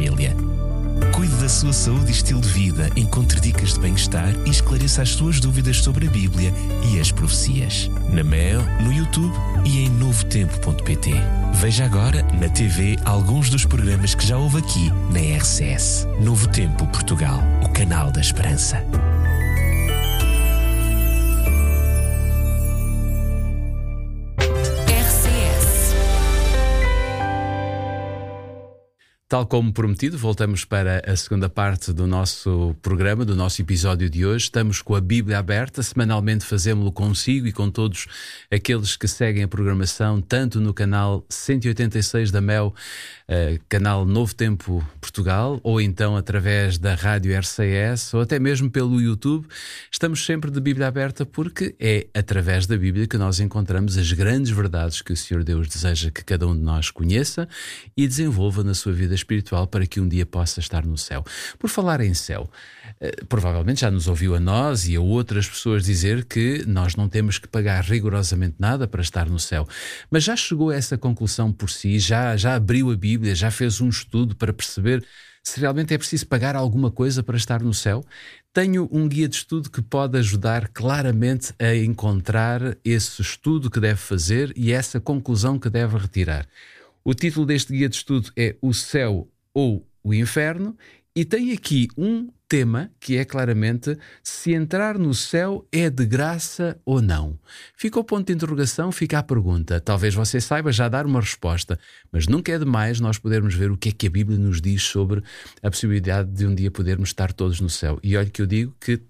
família. Cuide da sua saúde e estilo de vida, encontre dicas de bem-estar e esclareça as suas dúvidas sobre a Bíblia e as profecias. Na Mel, no YouTube e em novotempo.pt. Veja agora na TV alguns dos programas que já houve aqui na RCS. Novo Tempo Portugal, o canal da esperança. Tal como prometido, voltamos para a segunda parte do nosso programa, do nosso episódio de hoje. Estamos com a Bíblia aberta, semanalmente fazemos-lo consigo e com todos aqueles que seguem a programação, tanto no canal 186 da Mel, canal Novo Tempo Portugal, ou então através da Rádio RCS, ou até mesmo pelo YouTube. Estamos sempre de Bíblia aberta porque é através da Bíblia que nós encontramos as grandes verdades que o Senhor Deus deseja que cada um de nós conheça e desenvolva na sua vida espiritual para que um dia possa estar no céu. Por falar em céu, provavelmente já nos ouviu a nós e a outras pessoas dizer que nós não temos que pagar rigorosamente nada para estar no céu. Mas já chegou a essa conclusão por si? Já abriu a Bíblia? Já fez um estudo para perceber se realmente é preciso pagar alguma coisa para estar no céu? Tenho um guia de estudo que pode ajudar claramente a encontrar esse estudo que deve fazer e essa conclusão que deve retirar. O título deste guia de estudo é O Céu ou o Inferno e tem aqui um tema que é claramente se entrar no céu é de graça ou não. Fica o ponto de interrogação, fica a pergunta. Talvez você saiba já dar uma resposta, mas nunca é demais nós podermos ver o que é que a Bíblia nos diz sobre a possibilidade de um dia podermos estar todos no céu. E olha que eu digo que